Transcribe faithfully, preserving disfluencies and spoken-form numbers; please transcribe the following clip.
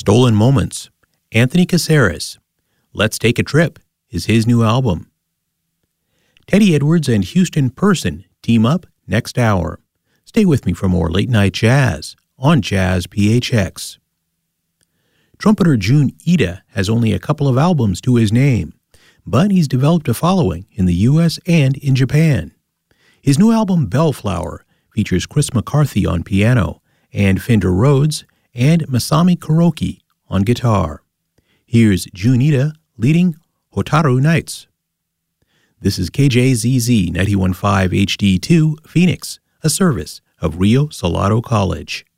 Stolen Moments, Anthony Caceres. Let's Take a Trip is his new album. Teddy Edwards and Houston Person team up next hour. Stay with me for more late night jazz on Jazz P H X. Trumpeter Jun Ida has only a couple of albums to his name, but he's developed a following in the U S and in Japan. His new album, Bellflower, features Chris McCarthy on piano and Fender Rhodes and Masami Kuroki on guitar. Here's Jun Ida leading Hotaru Nights. This is K J Z Z ninety-one point five H D two, Phoenix, a service of Rio Salado College.